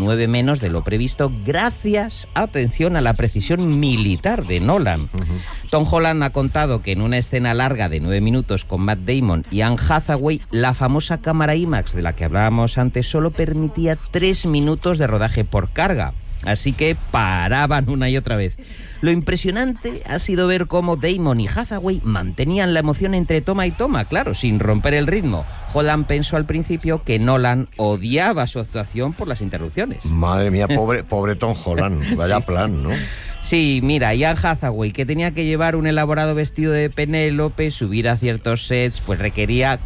9 menos de lo previsto gracias, atención, a la precisión militar de Nolan. Tom Holland ha contado que en una escena larga de 9 minutos con Matt Damon y Anne Hathaway, la famosa cámara IMAX de la que hablábamos antes solo permitía 3 minutos de rodaje por carga. Así que paraban una y otra vez. Lo impresionante ha sido ver cómo Damon y Hathaway mantenían la emoción entre toma y toma, claro, sin romper el ritmo. Holland pensó al principio que Nolan odiaba su actuación por las interrupciones. Madre mía, pobre Tom Holland, vaya Sí. plan, ¿no? Sí, mira, y Anne Hathaway, que tenía que llevar un elaborado vestido de Penélope, subir a ciertos sets, pues requería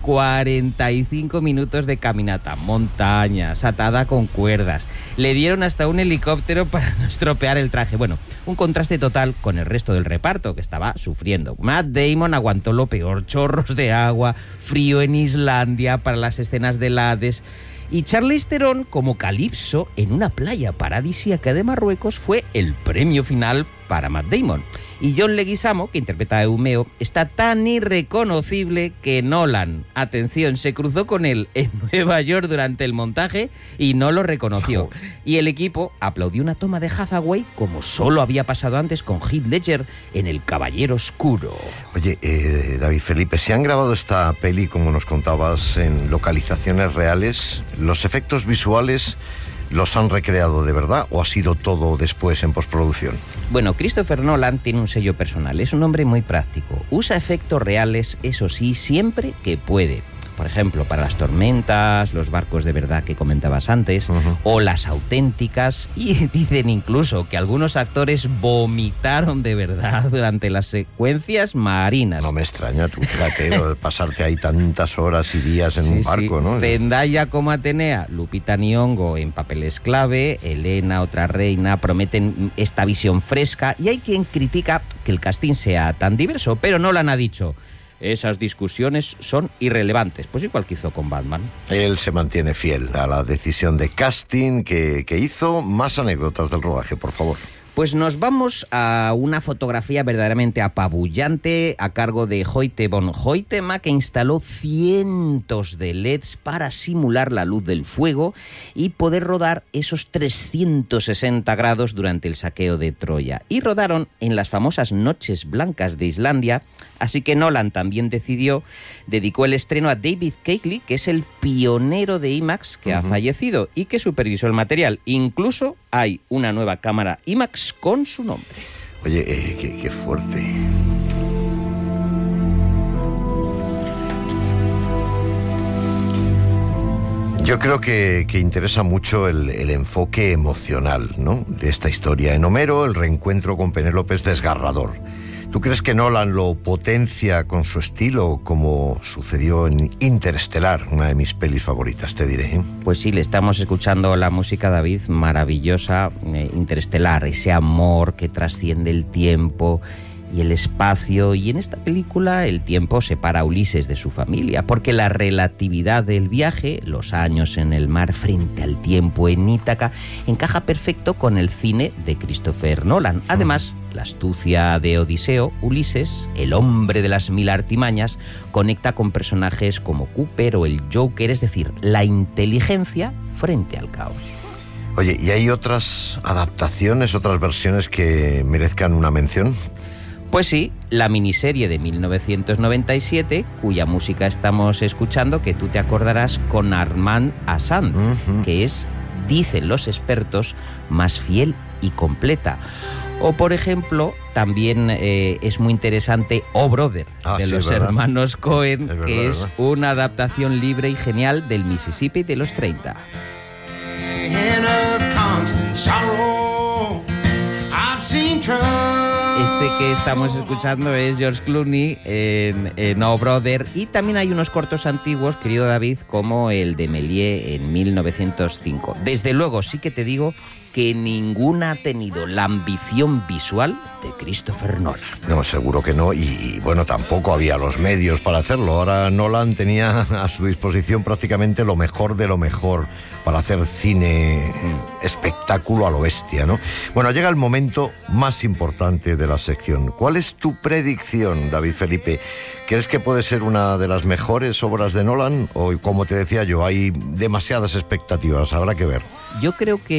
45 minutos de caminata, montañas, atada con cuerdas. Le dieron hasta un helicóptero para no estropear el traje. Bueno, un contraste total con el resto del reparto, que estaba sufriendo. Matt Damon aguantó lo peor, chorros de agua, frío en Islandia para las escenas del Hades. Y Charlize Theron como Calipso en una playa paradisíaca de Marruecos fue el premio final para Matt Damon. Y John Leguizamo, que interpreta a Eumeo, está tan irreconocible que Nolan, atención, se cruzó con él en Nueva York durante el montaje y no lo reconoció. Y el equipo aplaudió una toma de Hathaway como solo había pasado antes con Heath Ledger en El Caballero Oscuro. Oye, David Felipe, ¿se han grabado esta peli, como nos contabas, en localizaciones reales? ¿Los efectos visuales los han recreado de verdad o ha sido todo después en postproducción? Bueno, Christopher Nolan tiene un sello personal, es un hombre muy práctico. Usa efectos reales, eso sí, siempre que puede. Por ejemplo, para las tormentas, los barcos de verdad que comentabas antes, o las auténticas, y dicen incluso que algunos actores vomitaron de verdad durante las secuencias marinas. No me extraña, tú fíjate, lo de pasarte ahí tantas horas y días en un barco, ¿no? Zendaya como Atenea, Lupita Nyong'o en papeles clave, Elena, otra reina, prometen esta visión fresca, y hay quien critica que el casting sea tan diverso, pero Nolan ha dicho: esas discusiones son irrelevantes, pues igual que hizo con Batman. Él se mantiene fiel a la decisión de casting que hizo. Más anécdotas del rodaje, por favor. Pues nos vamos a una fotografía verdaderamente apabullante a cargo de Hoyte von Hoytema, que instaló cientos de LEDs para simular la luz del fuego y poder rodar esos 360 grados durante el saqueo de Troya. Y rodaron en las famosas Noches Blancas de Islandia, así que Nolan también dedicó el estreno a David Keighley, que es el pionero de IMAX que ha fallecido y que supervisó el material. Incluso hay una nueva cámara IMAX con su nombre. Oye, qué fuerte. Yo creo que interesa mucho el enfoque emocional, ¿no?, de esta historia. En Homero, el reencuentro con Penélope es desgarrador. ¿Tú crees que Nolan lo potencia con su estilo, como sucedió en Interestelar, una de mis pelis favoritas, te diré, ¿eh? Pues sí, le estamos escuchando la música, David, maravillosa, Interestelar, ese amor que trasciende el tiempo y el espacio, y en esta película el tiempo separa a Ulises de su familia, porque la relatividad del viaje, los años en el mar frente al tiempo en Ítaca, encaja perfecto con el cine de Christopher Nolan. Además, la astucia de Odiseo, Ulises, el hombre de las 1000 artimañas, conecta con personajes como Cooper o el Joker, es decir, la inteligencia frente al caos. Oye, ¿y hay otras adaptaciones, otras versiones que merezcan una mención? Pues sí, la miniserie de 1997, cuya música estamos escuchando, que tú te acordarás, con Armand Assad, que es, dicen los expertos, más fiel y completa. O, por ejemplo, también es muy interesante Oh Brother, de los hermanos Coen, que es una adaptación libre y genial del Mississippi de los 30. Este que estamos escuchando es George Clooney en Oh Brother, y también hay unos cortos antiguos, querido David, como el de Méliès en 1905. Desde luego, sí que te digo que ninguna ha tenido la ambición visual de Christopher Nolan. No, seguro que no, y bueno, tampoco había los medios para hacerlo. Ahora Nolan tenía a su disposición prácticamente lo mejor de lo mejor para hacer cine espectáculo a lo bestia, ¿no? Bueno, llega el momento más importante de la sección. ¿Cuál es tu predicción, David Felipe? ¿Crees que puede ser una de las mejores obras de Nolan? O, como te decía yo, hay demasiadas expectativas, habrá que ver. Yo creo que